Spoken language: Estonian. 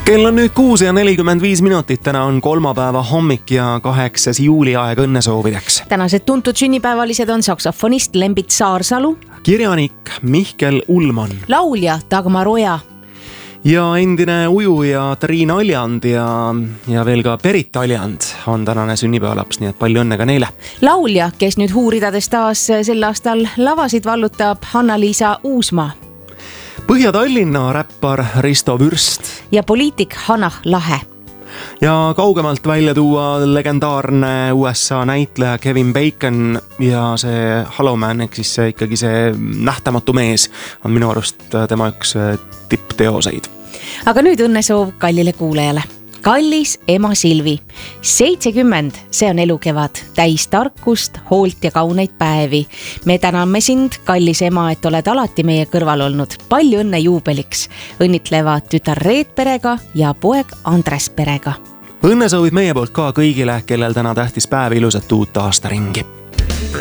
Kell on nüüd 6:45, täna on kolmapäeva hommik ja 8. juuli aeg õnnesoovideks. Tänased tuntud sünnipäevalised on saksofonist Lembit Saarsalu, kirjanik Mihkel Ullmann, laulja Dagmar Oja ja endine ujuja Triin Aljand ja veel ka Berit Aljand on tänane sünnipäevalaps, nii et palju õnne ka neile. Laulja, kes nüüd huuridades taas sel aastal lavasid vallutab, Hanna-Liisa Uusmaa. Põhja-Tallinna räppar Risto Vürst. Ja poliitik Hanah Lahe. Ja kaugemalt välja tuua legendaarne USA näitleja Kevin Bacon ja see Hello Man, ehk siis ikkagi see nähtamatu mees on minu arust tema üks tippteoseid. Aga nüüd õnnesoov kallile kuulajale. Kallis ema Silvi, 70, see on elukevad, täis tarkust, hoolt ja kauneid päevi. Me täname sind, kallis ema, et oled alati meie kõrval olnud. Palju õnne juubeliks. Õnnitlevad tütar Reet perega ja poeg Andres perega. Õnnesoovid meie poolt ka kõigile, kellel täna tähtis päev, ilusat uut aastaringi.